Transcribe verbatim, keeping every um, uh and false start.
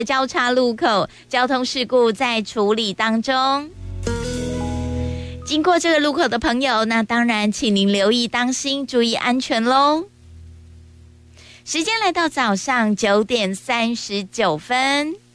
交叉路口，交通事故在处理当中。经过这个路口的朋友，那当然请您留意当心，注意安全咯。时间来到早上九点三十九分。